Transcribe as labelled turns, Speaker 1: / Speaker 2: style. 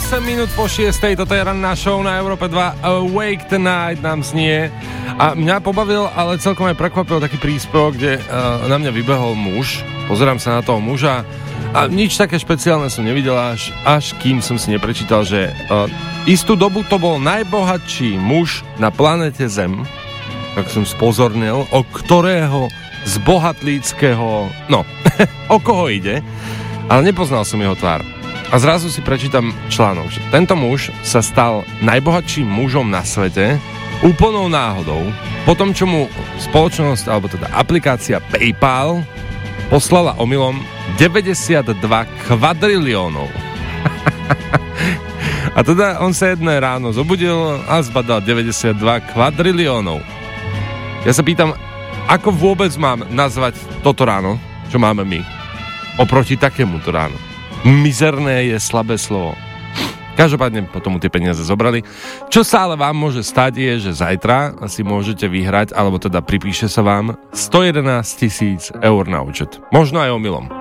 Speaker 1: 8 minút po 6, toto je ranná show na Európe 2, Awake Tonight nám znie. A mňa pobavil, ale celkom aj prekvapil taký príspevok, kde na mňa vybehol muž. Pozerám sa na toho muža a nič také špeciálne som nevidel, až kým som si neprečítal, že istú dobu to bol najbohatší muž na planete Zem, tak som spozornil, o ktorého z bohatlíckého, no, o koho ide, ale nepoznal som jeho tvár. A zrazu si prečítam článok, že tento muž sa stal najbohatším mužom na svete úplnou náhodou, po tom, čo mu spoločnosť, alebo teda aplikácia PayPal poslala omylom 92 kvadriliónov. A teda on sa jedné ráno zobudil a zbadal 92 kvadriliónov. Ja sa pýtam, ako vôbec mám nazvať toto ráno, čo máme my, oproti takémuto ránu. Mizerné je slabé slovo. Každopádne potom tie peniaze zobrali. Čo sa ale vám môže stať je, že zajtra si môžete vyhrať, alebo teda pripíše sa vám 111 000 eur na účet. Možno aj omylom.